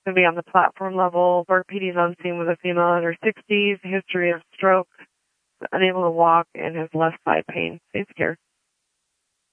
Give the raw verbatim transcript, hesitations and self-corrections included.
Going to be on the platform level. Orthopedic on scene with a female in her sixties, history of stroke, unable to walk, and has left thigh pain. Safe care.